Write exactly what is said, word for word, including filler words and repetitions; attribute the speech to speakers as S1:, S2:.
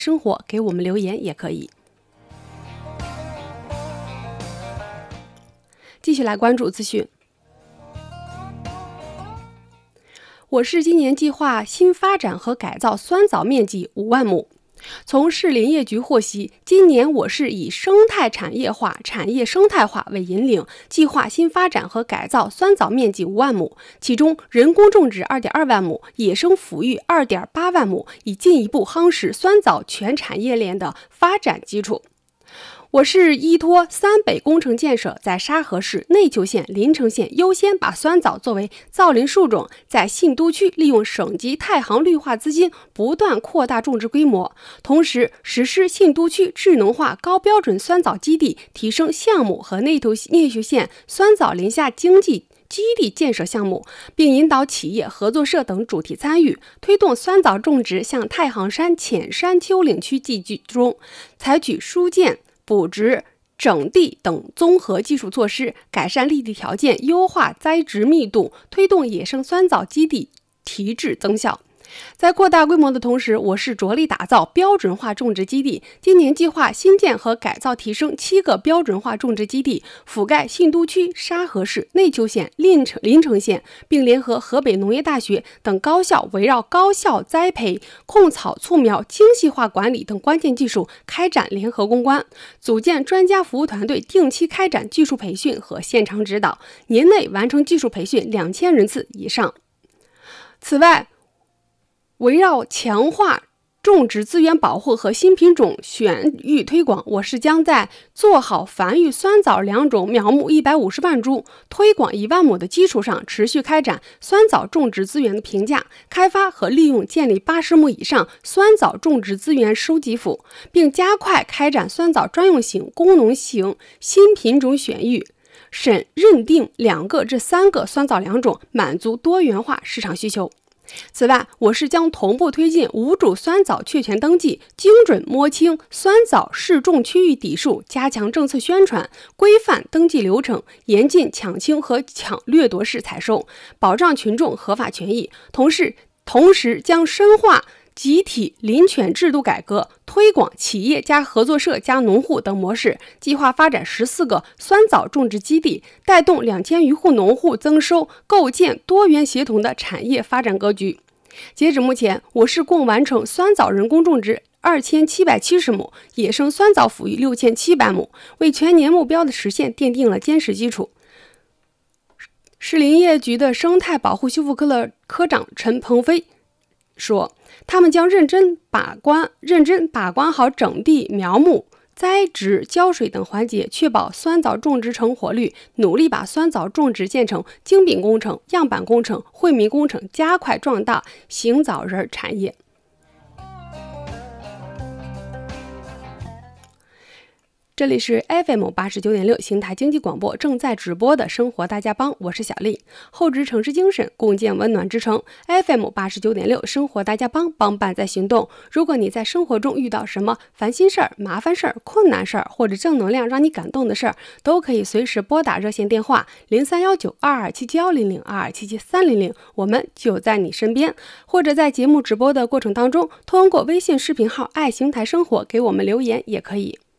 S1: 生活给我们留言也可以。继续来关注资讯。我市今年计划新发展和改造酸枣面积五万亩。从市林业局获悉，今年我市以生态产业化、产业生态化为引领，计划新发展和改造酸枣面积五万亩，其中人工种植 二点二万亩，野生抚育 二点八万亩，以进一步夯实酸枣全产业链的发展基础。我市依托三北工程建设，在沙河市、内丘县、临城县优先把酸枣作为造林树种，在信都区利用省级太行绿化资金不断扩大种植规模，同时实施信都区智能化高标准酸枣基地提升项目和内丘县酸枣林下经济基地建设项目，并引导企业、合作社等主体参与，推动酸枣种植向太行山浅山丘陵区集中，采取疏涧、补植、整地等综合技术措施，改善立地条件，优化栽植密度，推动野生酸枣基地提质增效。在扩大规模的同时，我市着力打造标准化种植基地，今年计划新建和改造提升七个标准化种植基地，覆盖信都区、沙河市、内丘县、临城临城县，并联合河北农业大学等高校，围绕高效栽培、控草促苗、精细化管理等关键技术开展联合攻关，组建专家服务团队，定期开展技术培训和现场指导，年内完成技术培训两千人次以上。此外，围绕强化种植资源保护和新品种选育推广，我市将在做好繁育酸枣两种苗木一百五十万株、推广一万亩的基础上，持续开展酸枣种植资源的评价、开发和利用，建立八十亩以上酸枣种植资源收集府，并加快开展酸枣专用型、工农型新品种选育，审认定两个至三个酸枣两种，满足多元化市场需求。此外，我市将同步推进无主酸枣确权登记，精准摸清酸枣适种区域底数，加强政策宣传，规范登记流程，严禁抢清和抢掠夺式采收，保障群众合法权益。同时，同时将深化集体林权制度改革，推广企业加合作社加农户等模式，计划发展十四个酸枣种植基地，带动两千余户农户增收，构建多元协同的产业发展格局。截止目前，我市共完成酸枣人工种植二千七百七十亩，野生酸枣抚育六千七百亩，为全年目标的实现奠定了坚实基础。市林业局的生态保护修复科的科长陈鹏飞说，他们将认真把关、认真把关好整地苗木、栽植、浇水等环节，确保酸枣种植成活率，努力把酸枣种植建成精品工程、样板工程、惠民工程，加快壮大行枣仁产业。这里是 F M 八十九点六 邢台经济广播正在直播的生活大家帮，我是小丽。厚植城市精神，共建温暖之城。F M 八十九点六 生活大家帮，帮办在行动。如果你在生活中遇到什么烦心事儿、麻烦事儿、困难事儿，或者正能量让你感动的事儿，都可以随时拨打热线电话零三幺九二二七七幺零零二二七七三零零，我们就在你身边。或者在节目直播的过程当中，通过微信视频号爱邢台生活给我们留言也可以。